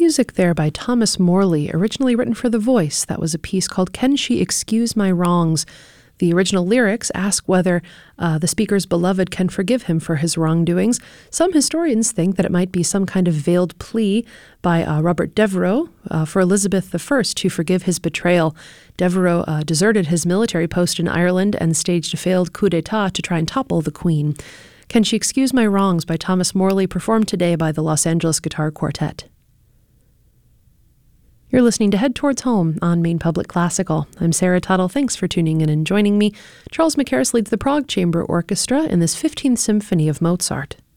music there by Thomas Morley, originally written for The Voice. That was a piece called Can She Excuse My Wrongs? The original lyrics ask whether the speaker's beloved can forgive him for his wrongdoings. Some historians think that it might be some kind of veiled plea by Robert Devereux for Elizabeth I to forgive his betrayal. Devereux deserted his military post in Ireland and staged a failed coup d'etat to try and topple the Queen. Can She Excuse My Wrongs by Thomas Morley, performed today by the Los Angeles Guitar Quartet. You're listening to Head Towards Home on Maine Public Classical. I'm Sarah Tuttle. Thanks for tuning in and joining me. Charles Mackerras leads the Prague Chamber Orchestra in this 15th Symphony of Mozart.